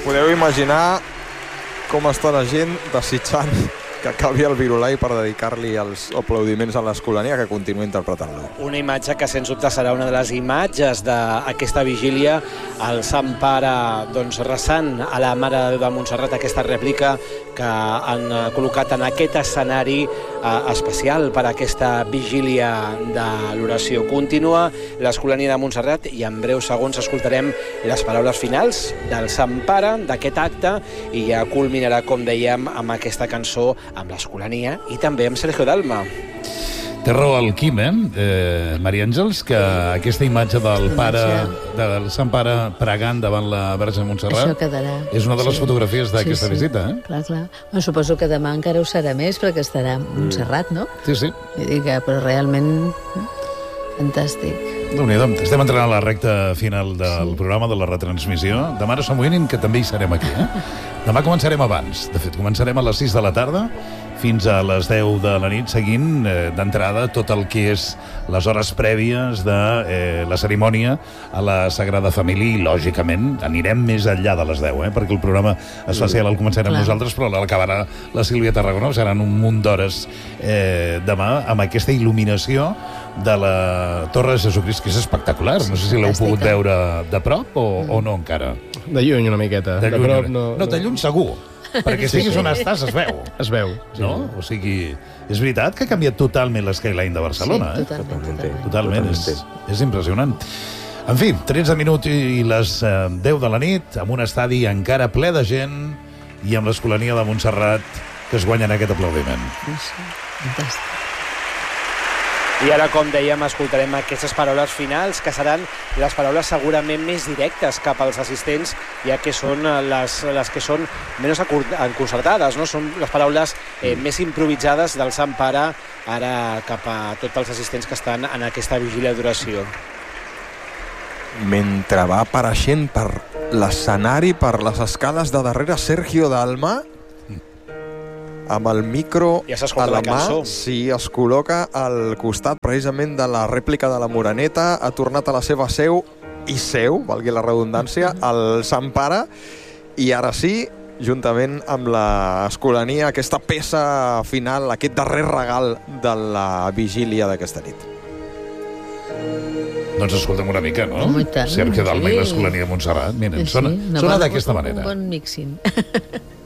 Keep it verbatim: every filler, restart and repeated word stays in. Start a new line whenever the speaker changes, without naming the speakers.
podeu imaginar com està la gent desitjant que acabi el Virolai per dedicar-li els aplaudiments a l'Escolania, que continua interpretant-lo.
Una imatge que, sens dubte, serà una de les imatges d'aquesta vigília. El Sant Pare, doncs, resant a la Mare de Déu de Montserrat, aquesta rèplica que han col·locat en aquest escenari eh, especial per a aquesta vigília de l'oració contínua, l'Escolania de Montserrat, i en breus segons escoltarem les paraules finals del Sant Pare d'aquest acte, i ja culminarà, com dèiem, amb aquesta cançó, amb l'Escolania i també amb Sergio Dalma.
Té raó el Quim, eh? eh Maria Àngels, que aquesta imatge del pare, del Sant Pare pregant davant la Verge de Montserrat és una de les sí. fotografies d'aquesta sí, sí. visita, eh?
Clar, clar. Bueno, suposo que demà encara ho serà més, perquè estarà a Montserrat, no?
Sí, sí.
Vull dir que, però realment fantàstic.
Déu-n'hi-do. Estem entrant a la recta final del sí. programa, de la retransmissió. Demà no som Winning, que també hi serem aquí, eh? Demà començarem abans. De fet, començarem a les sis de la tarda fins a les deu de la nit, seguint eh, d'entrada tot el que és les hores prèvies de eh, la cerimònia a la Sagrada Família, i, lògicament, anirem més enllà de les deu, eh? Perquè el programa especial el començarem Clar. nosaltres, però l'acabarà la Sílvia Tarragona. Seran un munt d'hores eh, demà amb aquesta il·luminació de la Torre de Jesucrist, que és espectacular. No sé si l'heu pogut veure de prop o, o no encara.
De lluny una miqueta.
De,
de
lluny,
prop no...
No, de lluny segur. Perquè siguis on estàs, es veu.
Es veu. Sí.
No? O sigui, és veritat que ha canviat totalment l'skyline de Barcelona.
Sí, totalment.
Eh?
Totalment.
Totalment. És, és impressionant. En fi, tretze minuts i les eh, deu de la nit, amb un estadi encara ple de gent i amb l'Escolania de Montserrat que es guanyen aquest aplaudiment.
Sí, fantàstic.
I ara, com dèiem, escoltarem aquestes paraules finals, que seran les paraules segurament més directes cap als assistents, ja que són les, les que són menys concertades, no? Són les paraules eh, més improvisades del Sant Pare ara cap a tots els assistents que estan en aquesta vigília d'oració.
Mentre va apareixent per l'escenari, per les escales de darrere, Sergio Dalma, amb el micro
ja
a la mà, sí, es col·loca al costat precisament de la rèplica de la Moreneta, ha tornat a la seva seu, i seu, valgui la redundància, el Sant Pare, i ara sí, juntament amb l'Escolania, aquesta peça final, aquest darrer regal de la vigília d'aquesta nit.
Doncs escolta'm una mica, no?
Tant,
Sergio Dalma
sí.
i l'Escolania de Montserrat. Miren,
sí,
sona,
no
sona
bon,
d'aquesta
un,
manera.
Un bon mixing.